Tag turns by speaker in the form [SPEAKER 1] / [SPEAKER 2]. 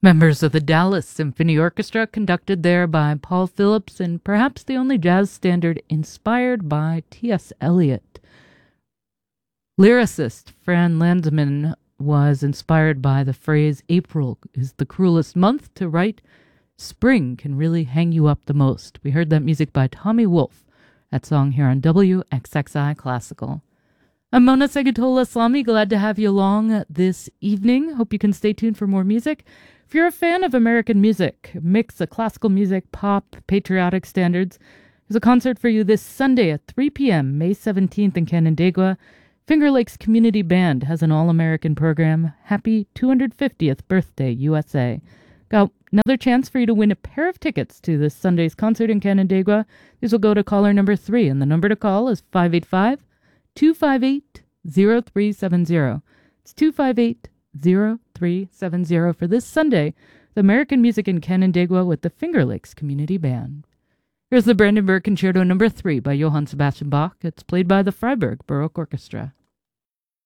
[SPEAKER 1] Members of the Dallas Symphony Orchestra, conducted there by Paul Phillips, and perhaps the only jazz standard inspired by T.S. Eliot. Lyricist Fran Landsman was inspired by the phrase, "April is the cruelest month to write. Spring can really hang you up the most." We heard that music by Tommy Wolfe. That song here on WXXI Classical. I'm Mona Segutola-Islami, glad to have you along this evening. Hope you can stay tuned for more music. If you're a fan of American music, mix of classical music, pop, patriotic standards, there's a concert for you this Sunday at 3 p.m., May 17th in Canandaigua. Finger Lakes Community Band has an all-American program. Happy 250th birthday, USA. Got another chance for you to win a pair of tickets to this Sunday's concert in Canandaigua. These will go to caller number 3, and the number to call is 585-258-0370. It's 258-0370 for this Sunday, the American Music in Canandaigua with the Finger Lakes Community Band. Here's the Brandenburg Concerto No. 3 by Johann Sebastian Bach. It's played by the Freiburg Baroque Orchestra.